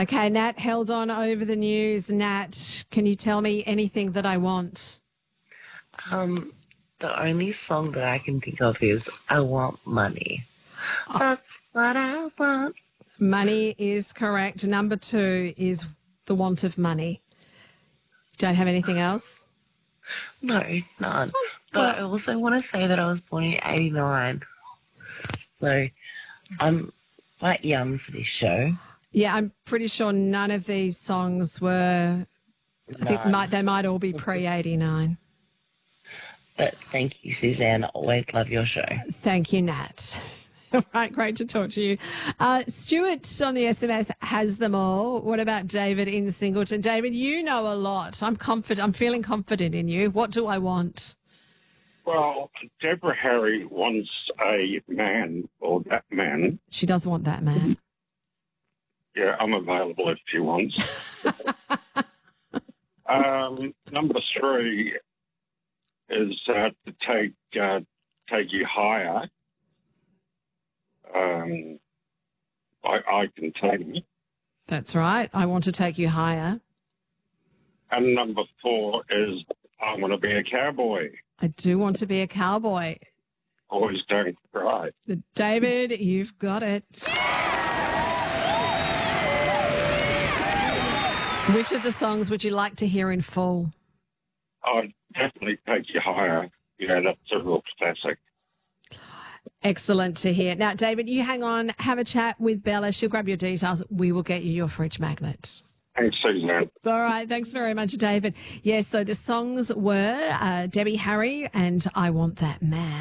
Okay, Nat held on over the news. Nat, can you tell me anything that I want? The only song that I can think of is I Want Money. That's what I want. Money is correct. Number 2 is The Want of Money. Don't have anything else? No, none. But I Well, also want to say that I was born in 89. So I'm quite young for this show. yeah, I'm pretty sure none of these songs were, I think None. they might all be pre-89. But thank you, Suzanne. I always love your show. Thank you, Nat. All right, great to talk to you. Stuart on the SMS has them all. What about David in Singleton? David, you know a lot. I'm confident. I'm feeling confident in you. What do I want? Well, Deborah Harry wants a man, or that man. She does want that man. Yeah, I'm available if she wants. Number 3 is to take you higher. I can take it. That's right. I want to take you higher. And number 4 is I want to be a cowboy. I do want to be a cowboy. Always don't cry. David, you've got it. Which of the songs would you like to hear in full? I'd definitely take you higher. Yeah, that's a real classic. Excellent to hear. Now, David, you hang on, have a chat with Bella. She'll grab your details. We will get you your fridge magnet. Thanks, Suzanne. All right. Thanks very much, David. Yes, so the songs were Debbie Harry and I Want That Man.